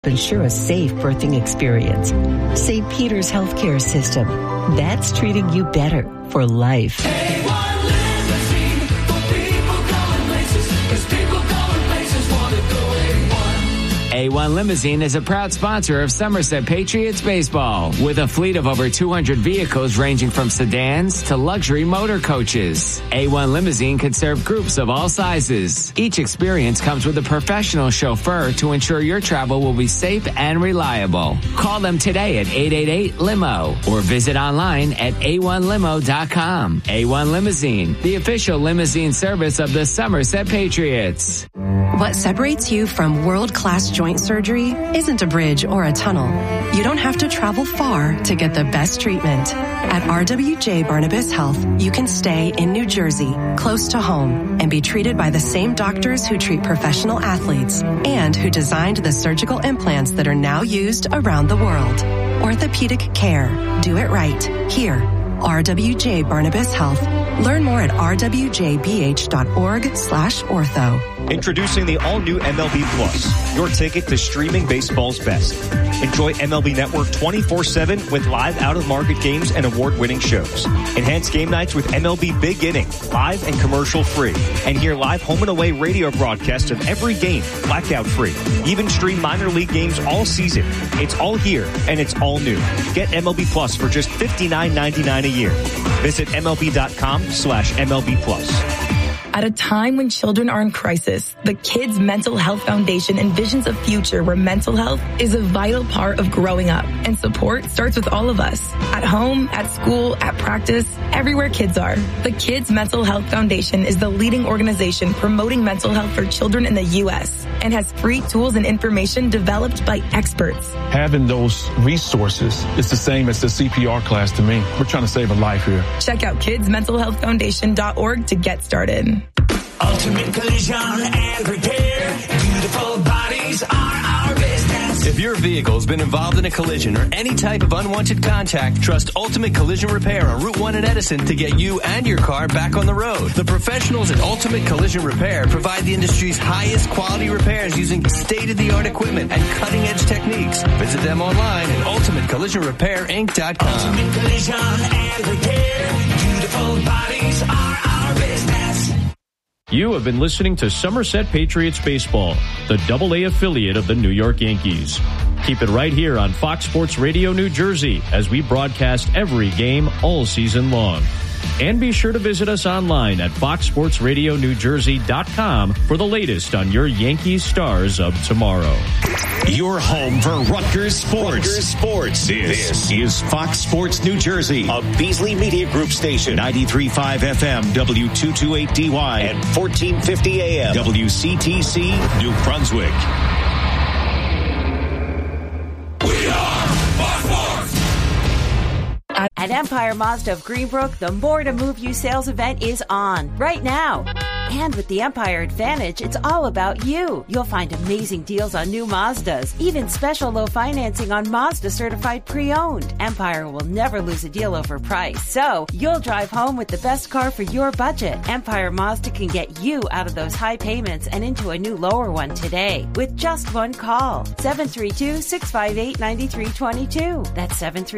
Ensure a safe birthing experience. St. Peter's Healthcare System. That's treating you better for life. A1 Limousine for people going places, 'cause people going places want to go A1. A1 Limousine is a proud sponsor of Somerset Patriots baseball with a fleet of over 200 vehicles ranging from sedans to luxury motor coaches. A1 Limousine can serve groups of all sizes. Each experience comes with a professional chauffeur to ensure your travel will be safe and reliable. Call them today at 888-LIMO or visit online at a1limo.com. A1 Limousine, the official limousine service of the Somerset Patriots. What separates you from world-class joint surgery isn't a bridge or a tunnel. You don't have to travel far to get the best treatment. At RWJ Barnabas Health, you can stay in New Jersey, close to home, and be treated by the same doctors who treat professional athletes and who designed the surgical implants that are now used around the world. Orthopedic care. Do it right. Here. RWJ Barnabas Health. Learn more at rwjbh.org/ortho. Introducing the all-new MLB Plus, your ticket to streaming baseball's best. Enjoy MLB Network 24/7 with live out-of-market games and award-winning shows. Enhance game nights with MLB Big Inning, live and commercial-free. And hear live home and away radio broadcasts of every game, blackout-free. Even stream minor league games all season. It's all here, and it's all new. Get MLB Plus for just $59.99 a year. Visit MLB.com/MLB Plus. At a time when children are in crisis, the Kids Mental Health Foundation envisions a future where mental health is a vital part of growing up, and support starts with all of us. At home, at school, at practice, everywhere kids are. The Kids Mental Health Foundation is the leading organization promoting mental health for children in the U.S. and has free tools and information developed by experts. Having those resources is the same as the CPR class to me. We're trying to save a life here. Check out kidsmentalhealthfoundation.org to get started. Ultimate Collision and Repair. Beautiful bodies are our business. If your vehicle's been involved in a collision or any type of unwanted contact, trust Ultimate Collision Repair on Route 1 in Edison to get you and your car back on the road. The professionals at Ultimate Collision Repair provide the industry's highest quality repairs using state-of-the-art equipment and cutting-edge techniques. Visit them online at ultimatecollisionrepairinc.com. Ultimate Collision and Repair. Beautiful bodies are our business. You have been listening to Somerset Patriots Baseball, the AA affiliate of the New York Yankees. Keep it right here on Fox Sports Radio New Jersey as we broadcast every game all season long. And be sure to visit us online at foxsportsradionewjersey.com for the latest on your Yankees stars of tomorrow. Your home for Rutgers Sports. This is Fox Sports New Jersey, a Beasley Media Group station. 93.5 FM, W228DY, and 1450 AM, WCTC, New Brunswick. At Empire Mazda of Greenbrook, the More to Move You sales event is on right now. And with the Empire Advantage, it's all about you. You'll find amazing deals on new Mazdas, even special low financing on Mazda certified pre-owned. Empire will never lose a deal over price, so you'll drive home with the best car for your budget. Empire Mazda can get you out of those high payments and into a new lower one today with just one call. 732-658-9322. That's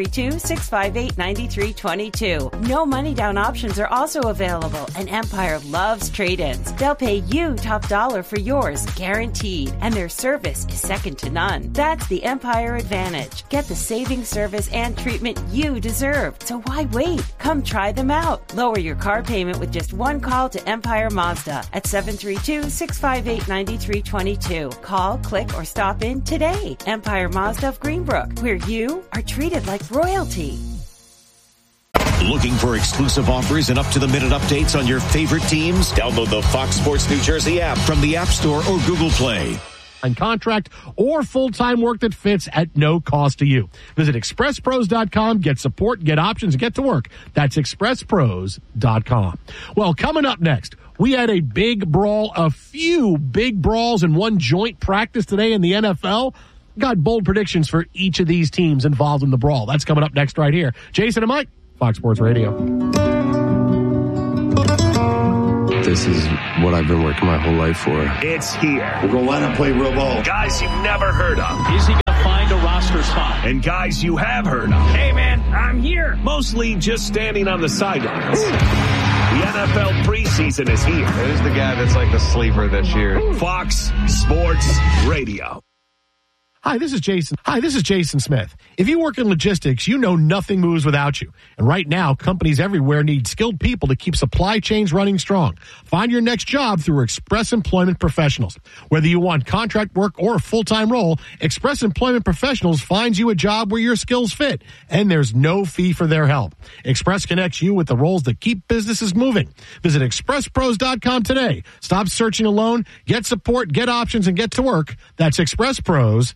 732-658-9322. No money down options are also available, and Empire loves trade-ins. They'll pay you top dollar for yours, guaranteed, and their service is second to none. That's the Empire Advantage. Get the saving service and treatment you deserve. So why wait? Come try them out. Lower your car payment with just one call to Empire Mazda at 732-658-9322. Call, click, or stop in today. Empire Mazda of Greenbrook, where you are treated like royalty. Looking for exclusive offers and up-to-the-minute updates on your favorite teams? Download the Fox Sports New Jersey app from the App Store or Google Play. And contract or full-time work that fits at no cost to you. Visit expresspros.com, get support, get options, and get to work. That's expresspros.com. Well, coming up next, we had a big brawl, a few big brawls in one joint practice today in the NFL. Got bold predictions for each of these teams involved in the brawl. That's coming up next right here. Jason and Mike, Fox Sports Radio. This is what I've been working my whole life for. It's here. We're going to line up, play real ball. Guys you've never heard of. Is he going to find a roster spot? And guys you have heard of. Hey, man, I'm here. Mostly just standing on the sidelines. The NFL preseason is here. Who's the guy that's like the sleeper this year? Fox Sports Radio. Hi, this is Jason Smith. If you work in logistics, you know nothing moves without you. And right now, companies everywhere need skilled people to keep supply chains running strong. Find your next job through Express Employment Professionals. Whether you want contract work or a full-time role, Express Employment Professionals finds you a job where your skills fit, and there's no fee for their help. Express connects you with the roles that keep businesses moving. Visit expresspros.com today. Stop searching alone, get support, get options, and get to work. That's expresspros.com.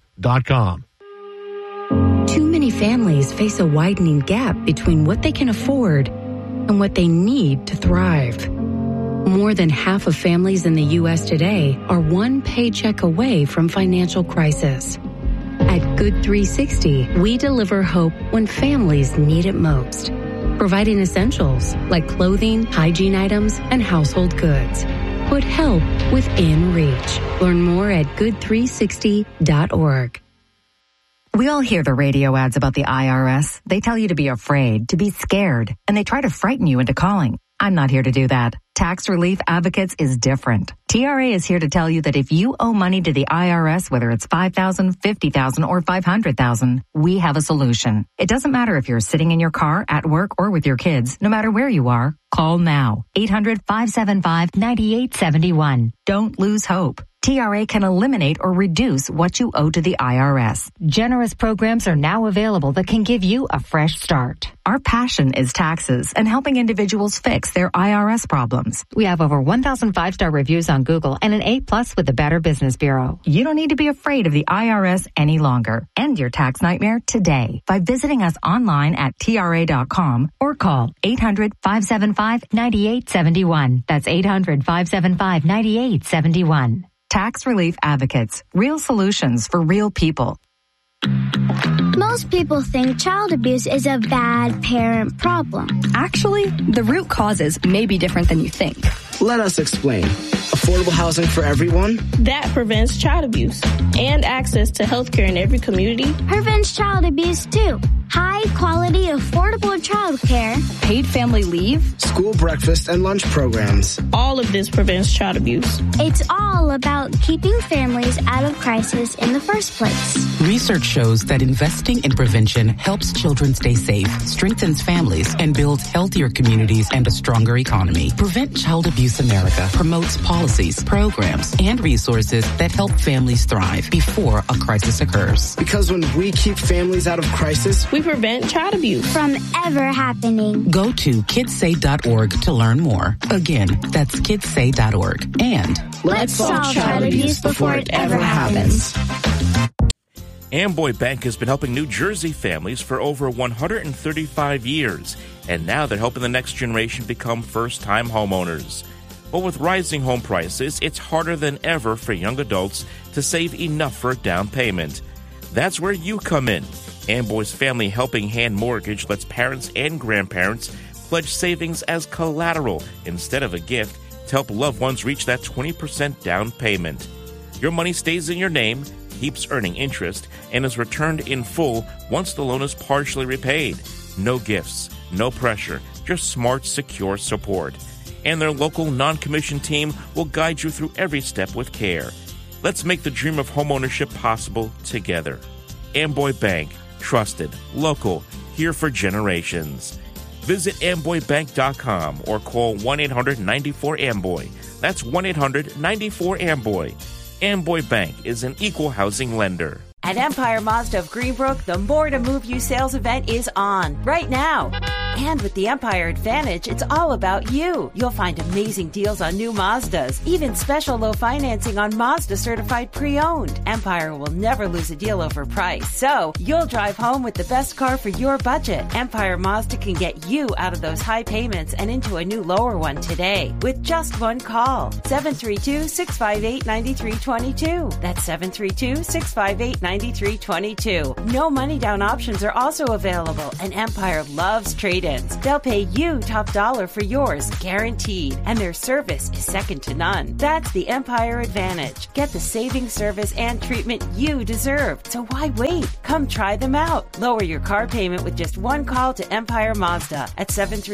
Too many families face a widening gap between what they can afford and what they need to thrive. More than half of families in the U.S. today are one paycheck away from financial crisis. At Good 360, we deliver hope when families need it most, providing essentials like clothing, hygiene items, and household goods. Put help within reach. Learn more at good360.org. We all hear the radio ads about the IRS. They tell you to be afraid, to be scared, and they try to frighten you into calling. I'm not here to do that. Tax Relief Advocates is different. TRA is here to tell you that if you owe money to the IRS, whether it's $5,000, $50,000, or $500,000, we have a solution. It doesn't matter if you're sitting in your car, at work, or with your kids. No matter where you are, call now. 800-575-9871. Don't lose hope. TRA can eliminate or reduce what you owe to the IRS. Generous programs are now available that can give you a fresh start. Our passion is taxes and helping individuals fix their IRS problems. We have over 1,000 5-star reviews on Google and an A+ with the Better Business Bureau. You don't need to be afraid of the IRS any longer. End your tax nightmare today by visiting us online at TRA.com or call 800-575-9871. That's 800-575-9871. Tax Relief Advocates. Real solutions for real people. Most people think child abuse is a bad parent problem. Actually, the root causes may be different than you think. Let us explain. Affordable housing for everyone? That prevents child abuse. And access to health care in every community. Prevents child abuse too. High quality, affordable child care. Paid family leave. School breakfast and lunch programs. All of this prevents child abuse. It's all about keeping families out of crisis in the first place. Research shows that investing in prevention helps children stay safe, strengthens families, and builds healthier communities and a stronger economy. Prevent Child Abuse America promotes policies, programs, and resources that help families thrive before a crisis occurs. Because when we keep families out of crisis, we prevent child abuse from ever happening. Go to kidssay.org to learn more. Again, that's kidssay.org. And let's solve child abuse before it ever happens. Amboy Bank has been helping New Jersey families for over 135 years, and now they're helping the next generation become first-time homeowners. But with rising home prices, it's harder than ever for young adults to save enough for a down payment. That's where you come in. Amboy's Family Helping Hand Mortgage lets parents and grandparents pledge savings as collateral instead of a gift to help loved ones reach that 20% down payment. Your money stays in your name, keeps earning interest, and is returned in full once the loan is partially repaid. No gifts, no pressure, just smart, secure support. And their local non-commissioned team will guide you through every step with care. Let's make the dream of homeownership possible together. Amboy Bank. Trusted, local, here for generations. Visit amboybank.com or call 1-800-94-AMBOY. That's 1-800-94-AMBOY. Amboy Bank is an equal housing lender. At Empire Mazda of Greenbrook, the More to Move You sales event is on right now. And with the Empire Advantage, it's all about you. You'll find amazing deals on new Mazdas, even special low financing on Mazda certified pre-owned. Empire will never lose a deal over price, so you'll drive home with the best car for your budget. Empire Mazda can get you out of those high payments and into a new lower one today with just one call. 732-658-9322. That's 732-658-9322. 658-9322. No money down options are also available, and Empire loves trade-ins. They'll pay you top dollar for yours, guaranteed, and their service is second to none. That's the Empire Advantage. Get the saving service and treatment you deserve. So why wait? Come try them out. Lower your car payment with just one call to Empire Mazda at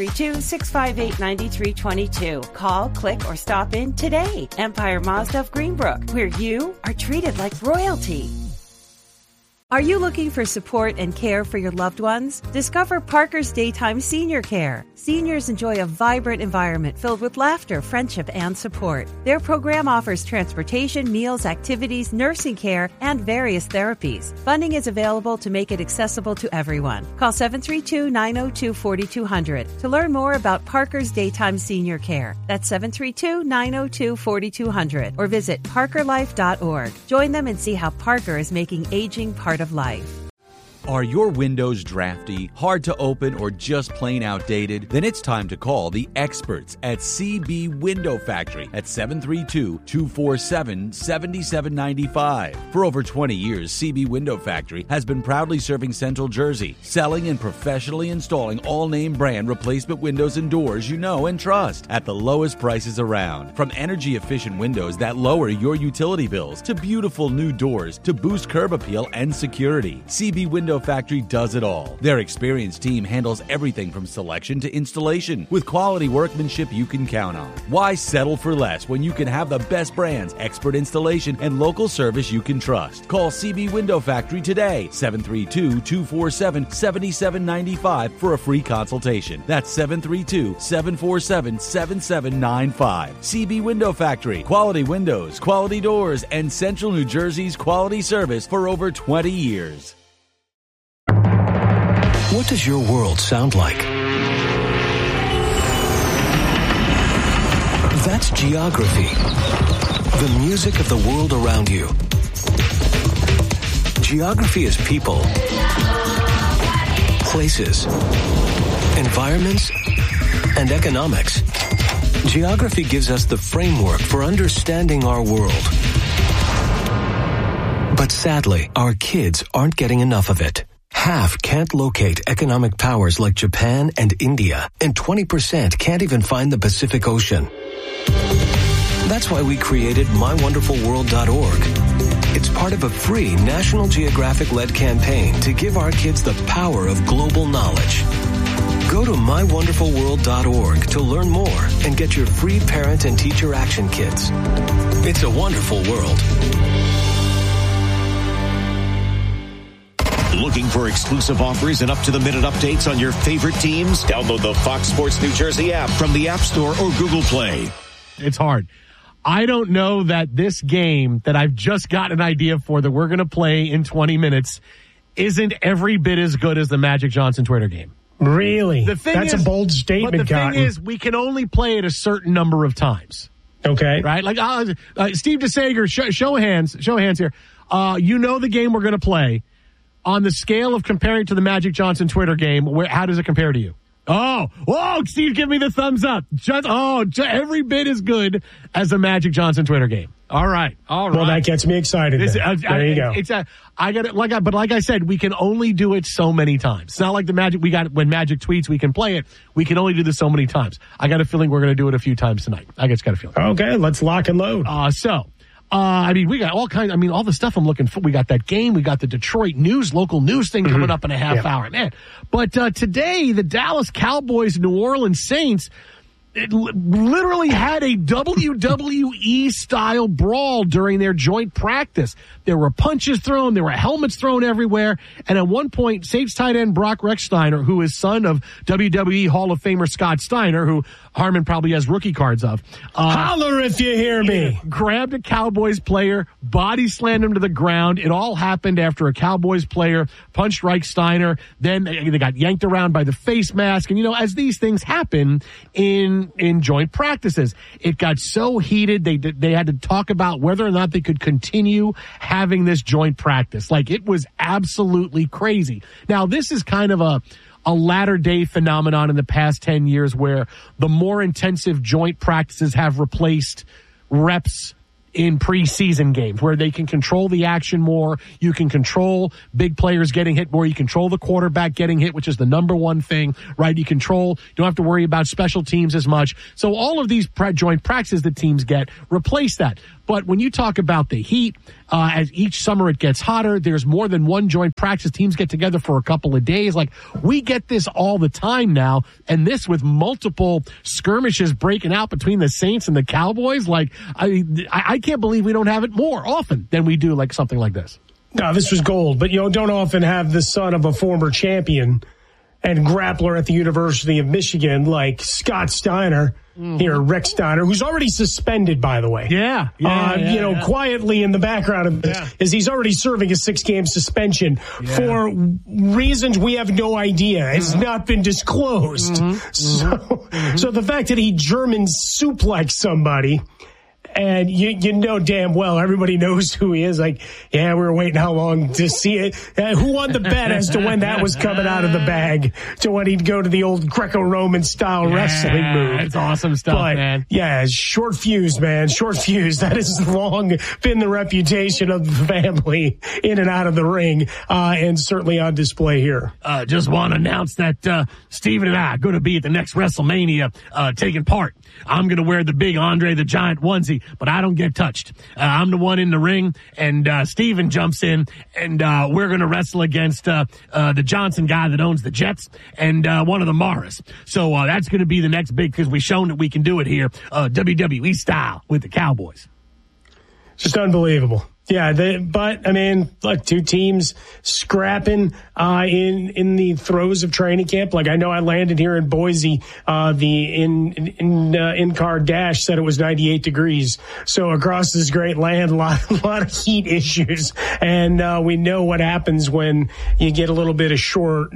732-658-9322. Call, click, or stop in today. Empire Mazda of Greenbrook, where you are treated like royalty. Are you looking for support and care for your loved ones? Discover Parker's Daytime Senior Care. Seniors enjoy a vibrant environment filled with laughter, friendship, and support. Their program offers transportation, meals, activities, nursing care, and various therapies. Funding is available to make it accessible to everyone. Call 732-902-4200 to learn more about Parker's Daytime Senior Care. That's 732-902-4200 or visit parkerlife.org. Join them and see how Parker is making aging part of life. Are your windows drafty, hard to open, or just plain outdated? Then it's time to call the experts at CB Window Factory at 732-247-7795. For over 20 years, CB Window Factory has been proudly serving Central Jersey, selling and professionally installing all-name brand replacement windows and doors you know and trust at the lowest prices around. From energy-efficient windows that lower your utility bills to beautiful new doors to boost curb appeal and security, CB Window Factory does it all. Their experienced team handles everything from selection to installation with quality workmanship you can count on. Why settle for less when you can have the best brands, expert installation, and local service you can trust? Call CB Window Factory today, 732-247-7795 for a free consultation. That's 732-747-7795. CB Window Factory. Quality windows, quality doors, and Central New Jersey's quality service for over 20 years. What does your world sound like? That's geography. The music of the world around you. Geography is people, places, environments, and economics. Geography gives us the framework for understanding our world. But sadly, our kids aren't getting enough of it. Half can't locate economic powers like Japan and India, and 20% can't even find the Pacific Ocean. That's why we created MyWonderfulWorld.org. It's part of a free National Geographic-led campaign to give our kids the power of global knowledge. Go to MyWonderfulWorld.org to learn more and get your free parent and teacher action kits. It's a wonderful world. Looking for exclusive offers and up-to-the-minute updates on your favorite teams? Download the Fox Sports New Jersey app from the App Store or Google Play. It's hard. I don't know that this game that I've just got an idea for that we're going to play in 20 minutes isn't every bit as good as the Magic Johnson Twitter game. Really? That's a bold statement, But the thing is, we can only play it a certain number of times. Okay. Right? Like Steve DeSager, show of hands here. You know the game we're going to play. On the scale of comparing to the Magic Johnson Twitter game, how does it compare to you? Oh, Steve, give me the thumbs up. Every bit as good as a Magic Johnson Twitter game. All right. Well, that gets me excited. There you go. But like I said, we can only do it so many times. It's not like the Magic when Magic tweets, we can play it. We can only do this so many times. I got a feeling we're going to do it a few times tonight. I just got a feeling. Okay, let's lock and load. We got all kinds. All the stuff I'm looking for. We got that game. We got the Detroit local news thing coming up in a half hour, man. But today, the Dallas Cowboys, New Orleans Saints, it literally had a WWE style brawl during their joint practice. There were punches thrown, there were helmets thrown everywhere, and at one point, Saints tight end Brock Rechsteiner, who is son of WWE Hall of Famer Scott Steiner, who Harmon probably has rookie cards of. Holler if you hear me. Grabbed a Cowboys player, body slammed him to the ground. It all happened after a Cowboys player punched Rechsteiner. Then they got yanked around by the face mask. And, as these things happen in joint practices, it got so heated they had to talk about whether or not they could continue having this joint practice. Like, it was absolutely crazy. Now, this is kind of a latter-day phenomenon in the past 10 years where the more intensive joint practices have replaced reps in preseason games where they can control the action more. You can control big players getting hit more. You control the quarterback getting hit, which is the number one thing, right? You don't have to worry about special teams as much. So all of these joint practices that teams get replace that. But when you talk about the heat, as each summer it gets hotter, there's more than one joint practice. Teams get together for a couple of days. Like, we get this all the time now. And this with multiple skirmishes breaking out between the Saints and the Cowboys. Like, I can't believe we don't have it more often than we do like something like this. No, this was gold. But, don't often have the son of a former champion and grappler at the University of Michigan like Scott Steiner. Here, Rick Steiner, who's already suspended, by the way. Quietly in the background of this, is he's already serving a 6-game suspension for reasons we have no idea. It's not been disclosed. So the fact that he German suplexed somebody, and you know damn well everybody knows who he is. Like, we were waiting how long to see it. Who won the bet as to when that was coming out of the bag to when he'd go to the old Greco-Roman style wrestling move? It's awesome stuff, man. Yeah, short fuse, man. Short fuse. That has long been the reputation of the family in and out of the ring, and certainly on display here. Just want to announce that Steven and I are going to be at the next WrestleMania taking part. I'm going to wear the big Andre the Giant onesie, but I don't get touched. I'm the one in the ring, and Steven jumps in, and we're going to wrestle against the Johnson guy that owns the Jets and one of the Maras. So that's going to be the next big, because we've shown that we can do it here, WWE style with the Cowboys. Just unbelievable. Yeah, but I mean, look, two teams scrapping in the throes of training camp. Like, I know I landed here in Boise. The in-car dash said it was 98 degrees. So across this great land, a lot of heat issues, and we know what happens when you get a little bit of short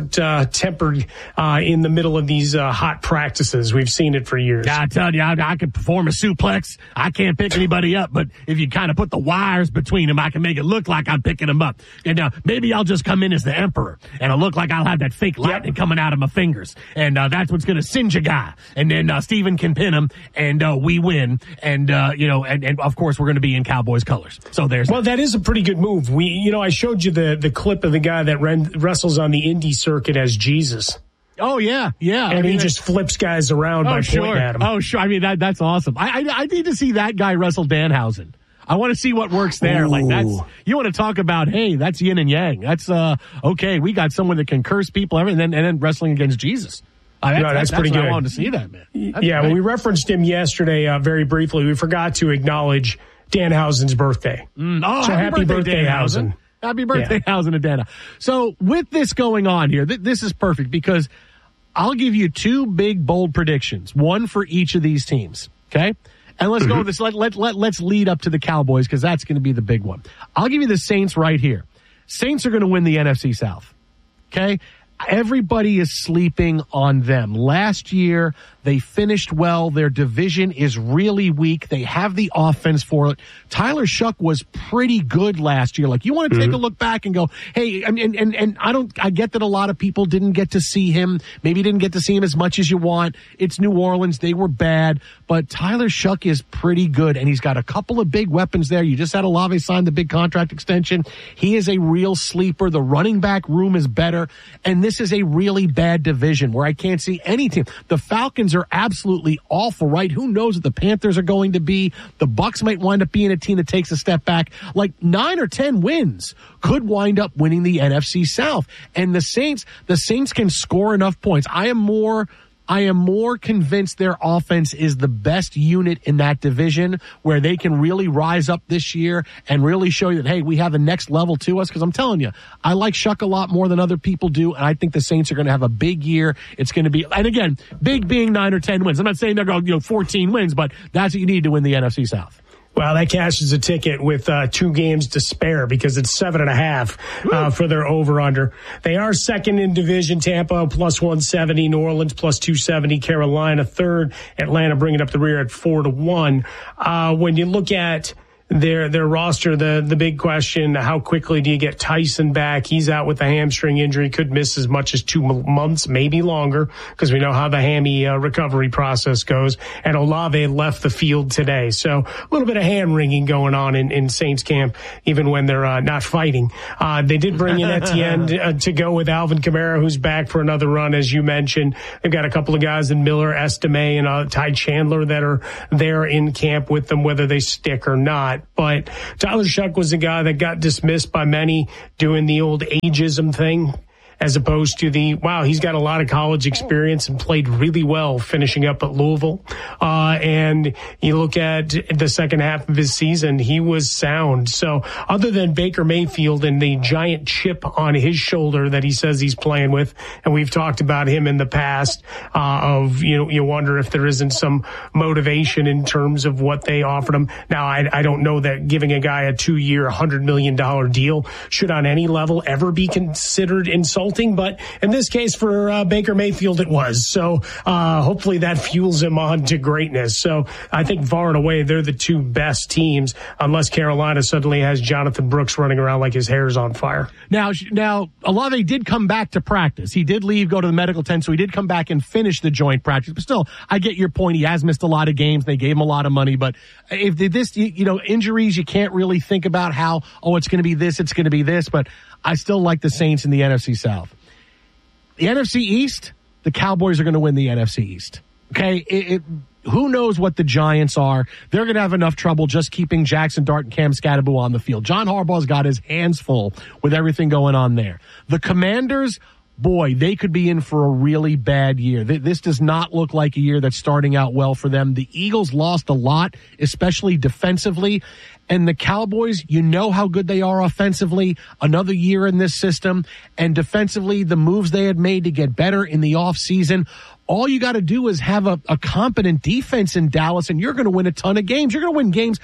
tempered in the middle of these hot practices. We've seen it for years. I tell you, I could perform a suplex. I can't pick anybody up, but if you kind of put the wires between them, I can make it look like I'm picking them up. And maybe I'll just come in as the emperor, and it'll look like I'll have that fake lightning coming out of my fingers, and that's what's going to singe a guy. And then Steven can pin him, and we win. And and of course we're going to be in Cowboys colors. So that is a pretty good move. I showed you the clip of the guy that wrestles on the indie circuit as Jesus. Oh, yeah. And he just flips guys around by pointing at him. Oh, sure. I mean, that's awesome. I need to see that guy wrestle Danhausen. I want to see what works there. Ooh. Like, you want to talk about, hey, that's yin and yang. That's, okay, we got someone that can curse people, and then wrestling against Jesus. That's pretty good. I wanted to see that, man. When we referenced him yesterday very briefly, we forgot to acknowledge Danhausen's birthday. Happy birthday, Hausen. Happy birthday, Hausen and Dana. So with this going on here, this is perfect, because I'll give you two big, bold predictions, one for each of these teams, okay? And let's go with this. Let's lead up to the Cowboys, because that's going to be the big one. I'll give you the Saints right here. Saints are going to win the NFC South, okay? Everybody is sleeping on them. Last year, they finished well. Their division is really weak. They have the offense for it. Tyler Shuck was pretty good last year. Like, you want to take a look back and go, hey, and I get that a lot of people didn't get to see him. Maybe didn't get to see him as much as you want. It's New Orleans. They were bad, but Tyler Shuck is pretty good, and he's got a couple of big weapons there. You just had Olave sign the big contract extension. He is a real sleeper. The running back room is better, and this is a really bad division where I can't see any team. The Falcons are absolutely awful, right? Who knows what the Panthers are going to be? The Bucs might wind up being a team that takes a step back. Like 9 or 10 wins could wind up winning the NFC South. And the Saints can score enough points. I am more convinced their offense is the best unit in that division, where they can really rise up this year and really show you that, hey, we have a next level to us. Because I'm telling you, I like Shuck a lot more than other people do, and I think the Saints are going to have a big year. It's going to be, and again, big being 9 or 10 wins. I'm not saying they're going 14 wins, but that's what you need to win the NFC South. Well, that cashes a ticket with 2 games to spare, because it's 7.5 for their over-under. They are second in division. Tampa plus 170, New Orleans plus 270, Carolina third, Atlanta bringing up the rear at 4-1. When you look at their roster, the big question, how quickly do you get Tyson back? He's out with a hamstring injury, could miss as much as 2 months, maybe longer, because we know how the hammy recovery process goes. And Olave left the field today. So a little bit of hand-wringing going on in Saints camp, even when they're not fighting. They did bring in Etienne to go with Alvin Kamara, who's back for another run, as you mentioned. They've got a couple of guys in Miller, Estime, and Ty Chandler that are there in camp with them, whether they stick or not. But Tyler Shuck was the guy that got dismissed by many doing the old ageism thing, as opposed to he's got a lot of college experience and played really well finishing up at Louisville. And you look at the second half of his season, he was sound. So other than Baker Mayfield and the giant chip on his shoulder that he says he's playing with, and we've talked about him in the past, you wonder if there isn't some motivation in terms of what they offered him. Now, I don't know that giving a guy a 2-year, $100 million deal should on any level ever be considered insulting. But in this case, for Baker Mayfield, it was. So hopefully that fuels him on to greatness. So I think far and away, they're the two best teams, unless Carolina suddenly has Jonathan Brooks running around like his hair's on fire. Now Olave did come back to practice. He did leave, go to the medical tent, so he did come back and finish the joint practice. But still, I get your point. He has missed a lot of games. They gave him a lot of money. But if this, injuries, you can't really think about how, it's going to be this, it's going to be this. But I still like the Saints in the NFC South. The NFC East, the Cowboys are going to win the NFC East. Okay, who knows what the Giants are? They're going to have enough trouble just keeping Jackson Dart and Cam Scatterbo on the field. John Harbaugh's got his hands full with everything going on there. The Commanders, boy, they could be in for a really bad year. This does not look like a year that's starting out well for them. The Eagles lost a lot, especially defensively. And the Cowboys, you know how good they are offensively. Another year in this system. And defensively, the moves they had made to get better in the offseason. All you got to do is have a competent defense in Dallas, and you're going to win a ton of games. You're going to win games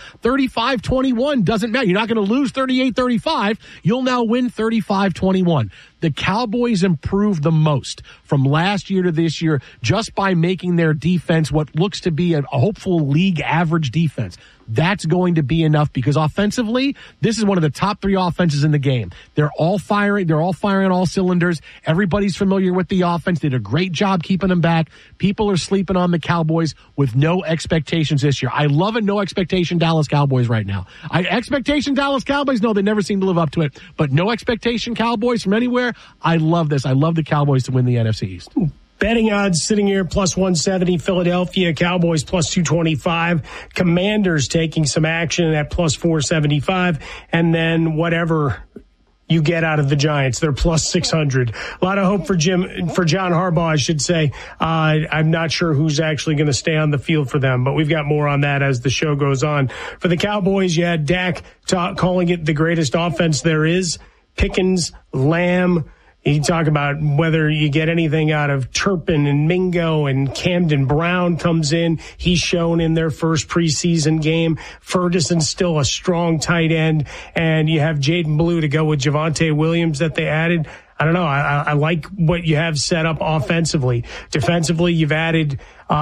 35-21. Doesn't matter. You're not going to lose 38-35. You'll now win 35-21. The Cowboys improved the most from last year to this year just by making their defense what looks to be a hopeful league average defense. That's going to be enough because offensively, this is one of the top 3 offenses in the game. They're all firing. They're all firing on all cylinders. Everybody's familiar with the offense. They did a great job keeping them back. People are sleeping on the Cowboys with no expectations this year. I love a no expectation Dallas Cowboys right now. Expectation Dallas Cowboys, no, they never seem to live up to it. But no expectation Cowboys from anywhere. I love this. I love the Cowboys to win the NFC East. Betting odds sitting here plus 170, Philadelphia Cowboys plus 225, Commanders taking some action at plus 475, and then whatever you get out of the Giants, they're plus 600. A lot of hope for John Harbaugh, I should say. I'm not sure who's actually going to stay on the field for them, but we've got more on that as the show goes on. For the Cowboys, you had Dak calling it the greatest offense there is. Pickens, Lamb. You talk about whether you get anything out of Turpin and Mingo, and Camden Brown comes in. He's shown in their first preseason game. Ferguson's still a strong tight end. And you have Jaden Blue to go with Javonte Williams that they added. I don't know. I like what you have set up offensively. Defensively, you've added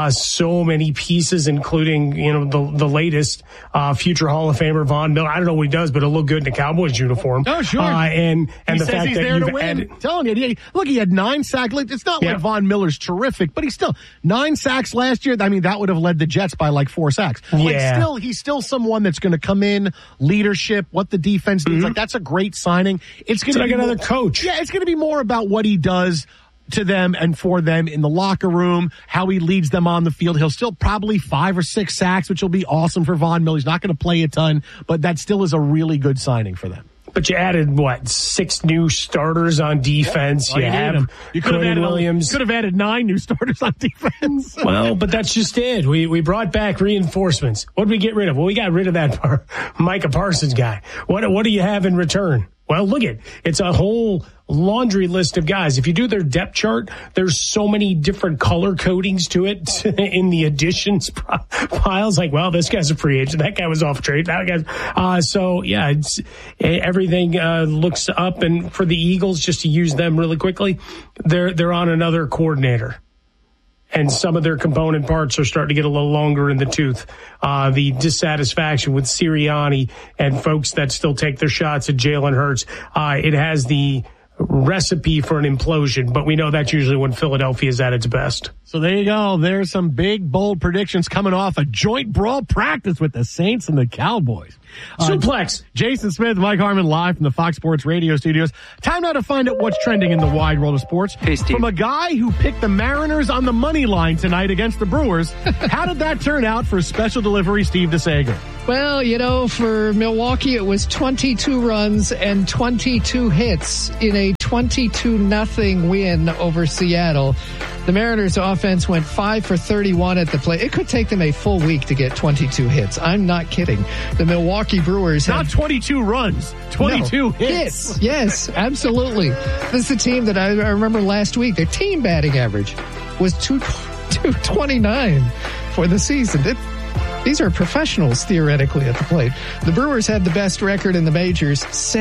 so many pieces, including, the latest future Hall of Famer Von Miller. I don't know what he does, but it'll look good in a Cowboys uniform. Oh, sure. And he the says fact he's that there you've to win. added, Telling you, look, he had 9 sacks. It's not like Von Miller's terrific, but he's still 9 sacks last year. I mean, that would have led the Jets by like 4 sacks. Yeah. He's still someone that's going to come in, leadership, what the defense needs. Mm-hmm. Like, that's a great signing. It's going to like be another coach. Yeah, it's going to be more about what he does to them and for them in the locker room, how he leads them on the field. He'll still probably 5 or 6 sacks, which will be awesome for Von Miller. He's not going to play a ton, but that still is a really good signing for them. But you added, 6 new starters on defense. You could have added Williams. Could have added 9 new starters on defense. Well, but that's just it. We brought back reinforcements. What did we get rid of? Well, we got rid of that Micah Parsons guy. What do you have in return? Well, look it's a whole laundry list of guys. If you do their depth chart, there's so many different color codings to it in the additions piles. Like, well, this guy's a free agent. That guy was off trade. That guy's, so yeah, everything looks up. And for the Eagles, just to use them really quickly, they're on another coordinator. and some of their component parts are starting to get a little longer in the tooth. The dissatisfaction with Sirianni and folks that still take their shots at Jalen Hurts, it has the recipe for an implosion, but we know that's usually when Philadelphia is at its best. So there you go. There's some big, bold predictions coming off a joint brawl practice with the Saints and the Cowboys. Suplex. Jason Smith, Mike Harmon, live from the Fox Sports Radio studios. Time now to find out what's trending in the wide world of sports. Hey, Steve. From a guy who picked the Mariners on the money line tonight against the Brewers, how did that turn out for special delivery Steve DeSager? Well, you know, for Milwaukee, it was 22 runs and 22 hits in a 22-0 win over Seattle. The Mariners' offense went 5 for 31 at the plate. It could take them a full week to get 22 hits. I'm not kidding. The Milwaukee Brewers not 22 runs, 22 hits. Yes, absolutely. This is a team that I remember last week. Their team batting average was 229 for the season. These are professionals, theoretically, at the plate. The Brewers had the best record in the majors,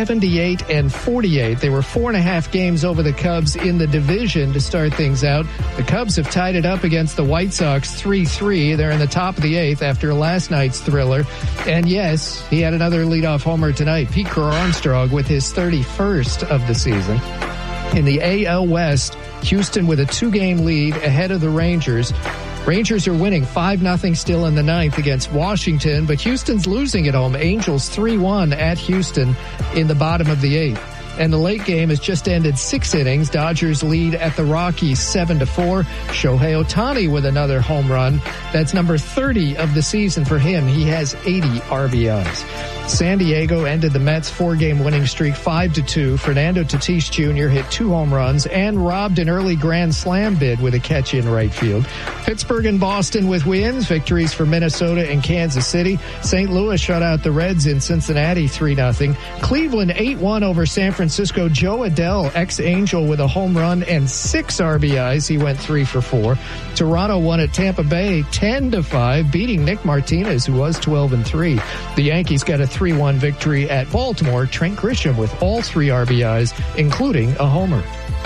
78-48. They were 4.5 games over the Cubs in the division to start things out. The Cubs have tied it up against the White Sox 3-3. They're in the top of the 8th after last night's thriller. And yes, he had another leadoff homer tonight. Pete Crow Armstrong with his 31st of the season. In the AL West, Houston with a 2-game lead ahead of the Rangers. Rangers are winning 5-0 still in the 9th against Washington, but Houston's losing at home. Angels 3-1 at Houston in the bottom of the 8th. And the late game has just ended 6 innings. Dodgers lead at the Rockies 7-4. Shohei Ohtani with another home run. That's number 30 of the season for him. He has 80 RBIs. San Diego ended the Mets' 4-game winning streak 5-2. Fernando Tatis Jr. hit 2 home runs and robbed an early grand slam bid with a catch in right field. Pittsburgh and Boston with wins, victories for Minnesota and Kansas City. St. Louis shut out the Reds in Cincinnati 3-0. Cleveland 8-1 over San Francisco. Joe Adele, ex-Angel, with a home run and 6 RBIs. He went 3 for 4. Toronto won at Tampa Bay 10-5, beating Nick Martinez, who was 12-3. The Yankees got a 3-1 victory at Baltimore. Trent Grisham with all 3 RBIs, including a homer.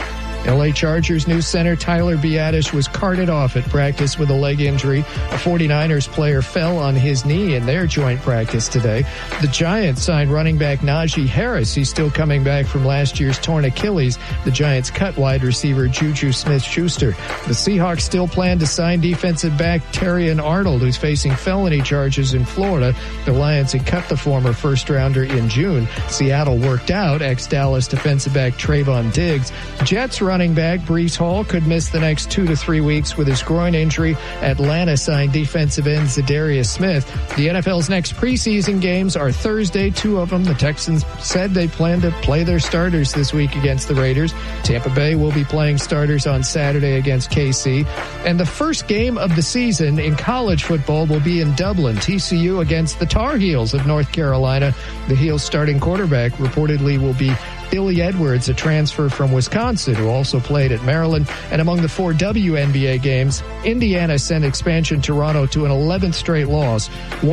LA Chargers new center Tyler Biadasz was carted off at practice with a leg injury. A 49ers player fell on his knee in their joint practice today. The Giants signed running back Najee Harris. He's still coming back from last year's torn Achilles. The Giants cut wide receiver Juju Smith-Schuster. The Seahawks still plan to sign defensive back Terrion Arnold, who's facing felony charges in Florida. The Lions had cut the former first-rounder in June. Seattle worked out ex-Dallas defensive back Trayvon Diggs. Jets running back Breece Hall could miss the next 2 to 3 weeks with his groin injury. Atlanta signed defensive end Zadarius Smith. The NFL's next preseason games are Thursday, 2 of them. The Texans said they plan to play their starters this week against the Raiders. Tampa Bay will be playing starters on Saturday against KC. And the first game of the season in college football will be in Dublin. TCU against the Tar Heels of North Carolina. The Heels starting quarterback reportedly will be Billy Edwards, a transfer from Wisconsin who also played at Maryland. And among the 4 WNBA games, Indiana sent expansion Toronto to an 11th straight loss,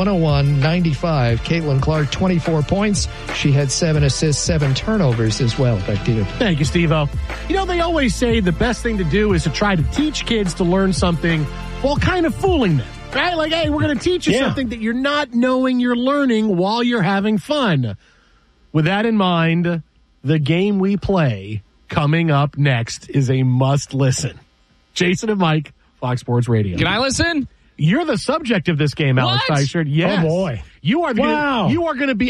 101-95. Caitlin Clark, 24 points. She had 7 assists, 7 turnovers as well. Back to you. Thank you, Steve-O. You know, they always say the best thing to do is to try to teach kids to learn something while kind of fooling them. Right? Like, hey, we're going to teach you something that you're not knowing you're learning while you're having fun. With that in mind, the game we play coming up next is a must listen. Jason and Mike, Fox Sports Radio. Can I listen? You're the subject of this game, Alex Teichert. Yes. Oh, boy. You are going to be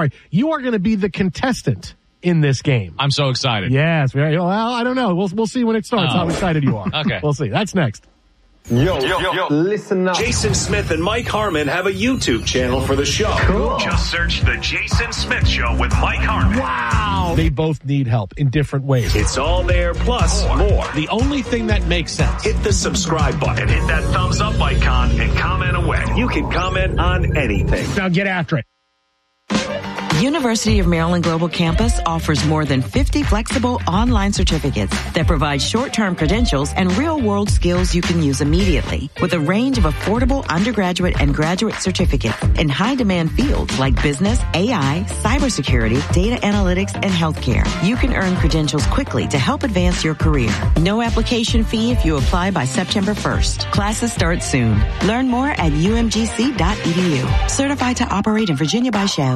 the contestant in this game. I'm so excited. Yes. Well, I don't know. We'll see when it starts how excited you are. Okay. We'll see. That's next. Yo, listen up. Jason Smith and Mike Harmon have a YouTube channel for the show. Cool. Just search The Jason Smith Show with Mike Harmon. Wow. They both need help in different ways. It's all there, plus more. The only thing that makes sense. Hit the subscribe button, hit that thumbs up icon, and comment away. You can comment on anything. Now get after it. University of Maryland Global Campus offers more than 50 flexible online certificates that provide short-term credentials and real-world skills you can use immediately. With a range of affordable undergraduate and graduate certificates in high-demand fields like business, AI, cybersecurity, data analytics, and healthcare, you can earn credentials quickly to help advance your career. No application fee if you apply by September 1st. Classes start soon. Learn more at umgc.edu. Certified to operate in Virginia by Chev.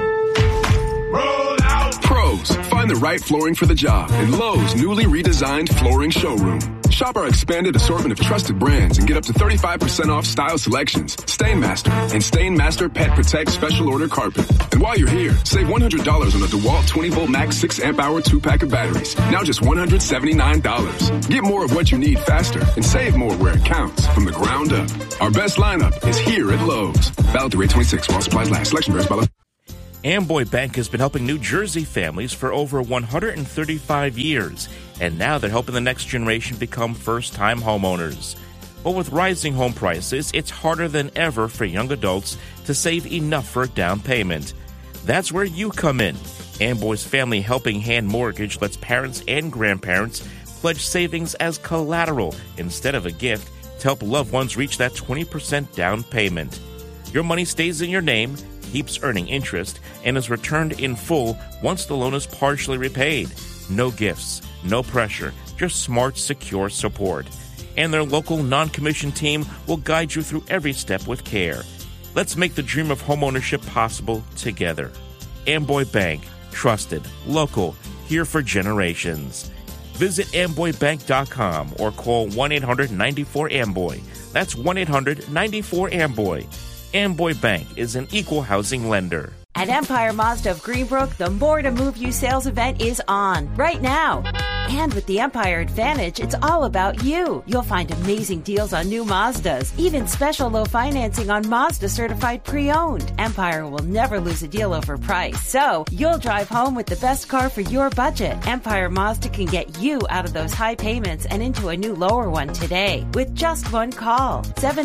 Pros, find the right flooring for the job in Lowe's newly redesigned flooring showroom. Shop our expanded assortment of trusted brands and get up to 35% off style selections, Stainmaster, and Stainmaster Pet Protect Special Order Carpet. And while you're here, save $100 on the DeWalt 20-volt max 6-amp-hour 2-pack of batteries. Now just $179. Get more of what you need faster and save more where it counts from the ground up. Our best lineup is here at Lowe's. Valid through 8/26 while supplies last. Selection varies by Amboy Bank has been helping New Jersey families for over 135 years, and now they're helping the next generation become first-time homeowners. But with rising home prices, it's harder than ever for young adults to save enough for a down payment. That's where you come in. Amboy's Family Helping Hand Mortgage lets parents and grandparents pledge savings as collateral instead of a gift to help loved ones reach that 20% down payment. Your money stays in your name, keeps earning interest, and is returned in full once the loan is partially repaid. No gifts, no pressure, just smart, secure support. And their local non-commissioned team will guide you through every step with care. Let's make the dream of homeownership possible together. Amboy Bank, trusted, local, here for generations. Visit amboybank.com or call 1-800-94-AMBOY. That's 1-800-94-AMBOY. Amboy Bank is an equal housing lender. At Empire Mazda of Greenbrook, the More to Move You sales event is on right now. And with the Empire Advantage, it's all about you. You'll find amazing deals on new Mazdas, even special low financing on Mazda certified pre-owned. Empire will never lose a deal over price, so you'll drive home with the best car for your budget. Empire Mazda can get you out of those high payments and into a new lower one today with just one call.